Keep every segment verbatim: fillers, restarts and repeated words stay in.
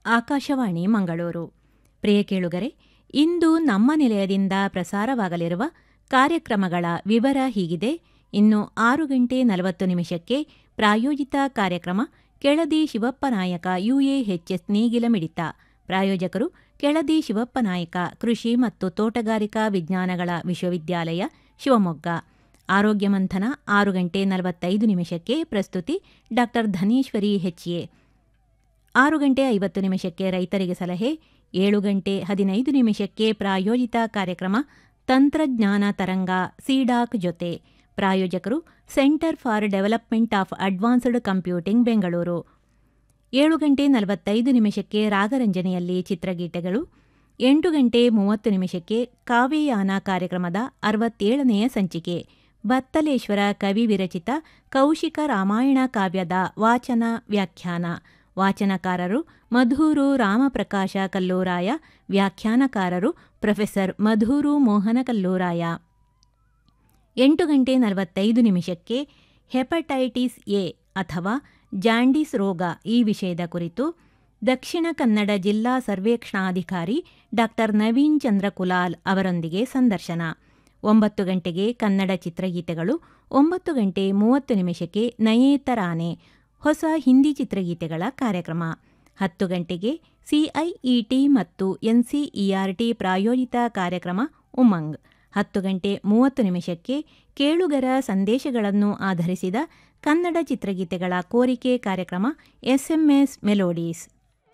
ಆಕಾಶವಾಣಿ ಮಂಗಳೂರು. ಪ್ರಿಯ ಕೇಳುಗರೆ, ಇಂದು ನಮ್ಮ ನಿಲಯದಿಂದ ಪ್ರಸಾರವಾಗಲಿರುವ ಕಾರ್ಯಕ್ರಮಗಳ ವಿವರ ಹೀಗಿದೆ. ಇನ್ನು ಆರು ಗಂಟೆ ನಲವತ್ತು ನಿಮಿಷಕ್ಕೆ ಪ್ರಾಯೋಜಿತ ಕಾರ್ಯಕ್ರಮ ಕೆಳದಿ ಶಿವಪ್ಪನಾಯಕ ಯುಎಎಚ್ಎಸ್ ನೇಗಿಲ ಮಿಡಿತ. ಪ್ರಾಯೋಜಕರು ಕೆಳದಿ ಶಿವಪ್ಪನಾಯಕ ಕೃಷಿ ಮತ್ತು ತೋಟಗಾರಿಕಾ ವಿಜ್ಞಾನಗಳ ವಿಶ್ವವಿದ್ಯಾಲಯ, ಶಿವಮೊಗ್ಗ. ಆರೋಗ್ಯ ಮಂಥನ ಆರು ಗಂಟೆ ನಲವತ್ತೈದು ನಿಮಿಷಕ್ಕೆ ಪ್ರಸ್ತುತಿ ಡಾ ಧನೇಶ್ವರಿ ಹೆಚ್ಎ. ಆರು ಗಂಟೆ ಐವತ್ತು ನಿಮಿಷಕ್ಕೆ ರೈತರಿಗೆ ಸಲಹೆ. ಏಳು ಗಂಟೆ ಹದಿನೈದು ನಿಮಿಷಕ್ಕೆ ಪ್ರಾಯೋಜಿತ ಕಾರ್ಯಕ್ರಮ ತಂತ್ರಜ್ಞಾನ ತರಂಗ ಸಿಡಾಕ್ ಜೊತೆ. ಪ್ರಾಯೋಜಕರು centre for development of advanced computing, Bengaluru. ಏಳು ಗಂಟೆ ನಲವತ್ತೈದು ನಿಮಿಷಕ್ಕೆ ರಾಗರಂಜನೆಯಲ್ಲಿ ಚಿತ್ರಗೀತೆಗಳು. ಎಂಟು ಗಂಟೆ ಮೂವತ್ತು ನಿಮಿಷಕ್ಕೆ ಕಾವ್ಯಯಾನ ಕಾರ್ಯಕ್ರಮದ ಅರವತ್ತೇಳನೆಯ ಸಂಚಿಕೆ ಬತ್ತಲೇಶ್ವರ ಕವಿ ವಿರಚಿತ ಕೌಶಿಕ ರಾಮಾಯಣ ಕಾವ್ಯದ ವಾಚನ ವ್ಯಾಖ್ಯಾನ. ವಾಚನಕಾರರು ಮಧೂರು ರಾಮಪ್ರಕಾಶ ಕಲ್ಲೂರಾಯ, ವ್ಯಾಖ್ಯಾನಕಾರರು ಪ್ರೊಫೆಸರ್ ಮಧೂರು ಮೋಹನ ಕಲ್ಲೂರಾಯ. ಎಂಟು ಗಂಟೆ ನಲವತ್ತೈದು ನಿಮಿಷಕ್ಕೆ ಹೆಪಟೈಟಿಸ್ ಎ ಅಥವಾ ಜಾಂಡೀಸ್ ರೋಗ ಈ ವಿಷಯದ ಕುರಿತು ದಕ್ಷಿಣ ಕನ್ನಡ ಜಿಲ್ಲಾ ಸರ್ವೇಕ್ಷಣಾಧಿಕಾರಿ ಡಾ ನವೀನ್ ಚಂದ್ರ ಕುಲಾಲ್ ಅವರೊಂದಿಗೆ ಸಂದರ್ಶನ. ಒಂಬತ್ತು ಗಂಟೆಗೆ ಕನ್ನಡ ಚಿತ್ರಗೀತೆಗಳು. ಒಂಬತ್ತು ಗಂಟೆ ಮೂವತ್ತು ನಿಮಿಷಕ್ಕೆ ನಯೇತರಾನೆ ಹೊಸ ಹಿಂದಿ ಚಿತ್ರಗೀತೆಗಳ ಕಾರ್ಯಕ್ರಮ. ಹತ್ತು ಗಂಟೆಗೆ ಸಿಐಇಟಿ ಮತ್ತು ಎನ್ಸಿಇಆರ್ಟಿ ಪ್ರಾಯೋಜಿತ ಕಾರ್ಯಕ್ರಮ ಉಮಂಗ್. ಹತ್ತು ಗಂಟೆ ಮೂವತ್ತು ನಿಮಿಷಕ್ಕೆ ಕೇಳುಗರ ಸಂದೇಶಗಳನ್ನು ಆಧರಿಸಿದ ಕನ್ನಡ ಚಿತ್ರಗೀತೆಗಳ ಕೋರಿಕೆ ಕಾರ್ಯಕ್ರಮ ಎಸ್ಎಂಎಸ್ ಮೆಲೋಡೀಸ್.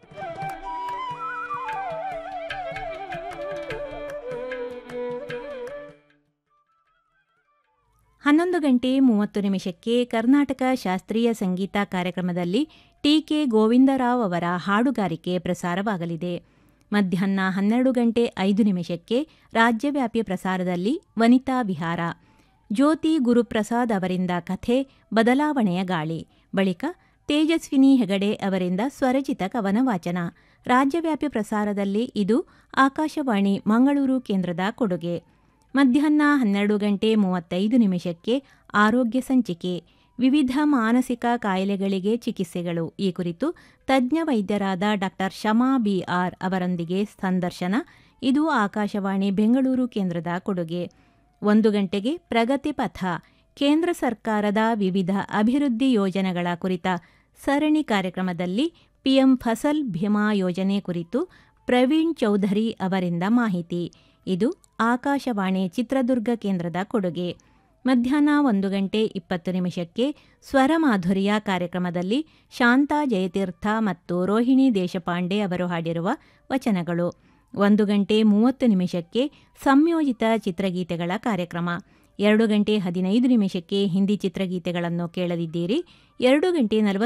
ಹನ್ನೊಂದು ಗಂಟೆ ಮೂವತ್ತು ನಿಮಿಷಕ್ಕೆ ಕರ್ನಾಟಕ ಶಾಸ್ತ್ರೀಯ ಸಂಗೀತ ಕಾರ್ಯಕ್ರಮದಲ್ಲಿ ಟಿಕೆ ಗೋವಿಂದರಾವ್ ಅವರ ಹಾಡುಗಾರಿಕೆ ಪ್ರಸಾರವಾಗಲಿದೆ. ಮಧ್ಯಾಹ್ನ ಹನ್ನೆರಡು ಗಂಟೆ ಐದು ನಿಮಿಷಕ್ಕೆ ರಾಜ್ಯವ್ಯಾಪಿ ಪ್ರಸಾರದಲ್ಲಿ ವನಿತಾ ವಿಹಾರ. ಜ್ಯೋತಿ ಗುರುಪ್ರಸಾದ್ ಅವರಿಂದ ಕಥೆ ಬದಲಾವಣೆಯ ಗಾಳಿ. ಬಳಿಕ ತೇಜಸ್ವಿನಿ ಹೆಗಡೆ ಅವರಿಂದ ಸ್ವರಚಿತ ಕವನ ವಾಚನ. ರಾಜ್ಯವ್ಯಾಪಿ ಪ್ರಸಾರದಲ್ಲಿ ಇದು ಆಕಾಶವಾಣಿ ಮಂಗಳೂರು ಕೇಂದ್ರದ ಕೊಡುಗೆ. ಮಧ್ಯಾಹ್ನ ಹನ್ನೆರಡು ಗಂಟೆ ಮೂವತ್ತೈದು ನಿಮಿಷಕ್ಕೆ ಆರೋಗ್ಯ ಸಂಚಿಕೆ ವಿವಿಧ ಮಾನಸಿಕ ಕಾಯಿಲೆಗಳಿಗೆ ಚಿಕಿತ್ಸೆಗಳು ಈ ಕುರಿತು ತಜ್ಞ ವೈದ್ಯರಾದ ಡಾ ಶಮಾ ಬಿಆರ್ ಅವರೊಂದಿಗೆ ಸಂದರ್ಶನ. ಇದು ಆಕಾಶವಾಣಿ ಬೆಂಗಳೂರು ಕೇಂದ್ರದ ಕೊಡುಗೆ. ಒಂದು ಗಂಟೆಗೆ ಪ್ರಗತಿ ಪಥ ಕೇಂದ್ರ ಸರ್ಕಾರದ ವಿವಿಧ ಅಭಿವೃದ್ಧಿ ಯೋಜನೆಗಳ ಕುರಿತ ಸರಣಿ ಕಾರ್ಯಕ್ರಮದಲ್ಲಿ ಪಿಎಂ ಫಸಲ್ ಭೀಮಾ ಯೋಜನೆ ಕುರಿತು ಪ್ರವೀಣ್ ಚೌಧರಿ ಅವರಿಂದ ಮಾಹಿತಿ. ಇದು ಆಕಾಶವಾಣಿ ಚಿತ್ರದುರ್ಗ ಕೇಂದ್ರದ ಕೊಡುಗೆ. ಮಧ್ಯಾಹ್ನ ಒಂದು ಗಂಟೆ ಇಪ್ಪತ್ತು ನಿಮಿಷಕ್ಕೆ ಸ್ವರ ಮಾಧುರ್ಯ ಕಾರ್ಯಕ್ರಮದಲ್ಲಿ ಶಾಂತಾ ಜಯತೀರ್ಥ ಮತ್ತು ರೋಹಿಣಿ ದೇಶಪಾಂಡೆ ಅವರು ಹಾಡಿರುವ ವಚನಗಳು. ಒಂದು ಗಂಟೆ ಮೂವತ್ತು ನಿಮಿಷಕ್ಕೆ ಸಂಯೋಜಿತ ಚಿತ್ರಗೀತೆಗಳ ಕಾರ್ಯಕ್ರಮ. ಎರಡು ಗಂಟೆ ಹದಿನೈದು ನಿಮಿಷಕ್ಕೆ ಹಿಂದಿ ಚಿತ್ರಗೀತೆಗಳನ್ನು ಕೇಳಲಿದ್ದೀರಿ. ಎರಡು ಗಂಟೆ ನಲವತ್ತು